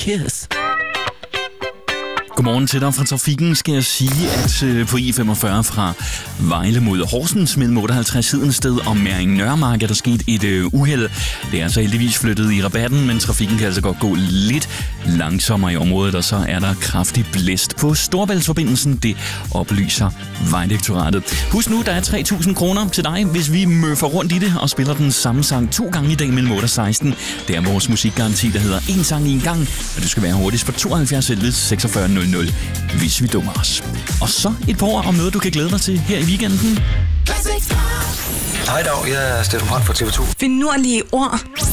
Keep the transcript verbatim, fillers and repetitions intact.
Kiss. Godmorgen til dig fra trafikken, skal jeg sige, at på I femogfyrre fra Vejle mod Horsens mellem otteoghalvtreds siden sted og Mæring Nørremark er der sket et øh, uheld. Det er så heldigvis flyttet i rabatten, men trafikken kan altså godt gå lidt langsommere i området, og så er der kraftig blæst på Storebæltsforbindelsen. Det oplyser Vejdirektoratet. Husk nu, der er tre tusind kroner til dig, hvis vi møffer rundt i det og spiller den samme sang to gange i dag mellem otte og seksten. Det er vores musikgaranti, der hedder en sang i en gang, og du skal være hurtigst på tooghalvfjerds elleve seksogfyrre nul nul, hvis vi dummer os. Og så et par ord om noget, du kan glæde dig til her i weekenden. Hej dag, jeg er Steffen Brandt fra T V to. Finurlige ord.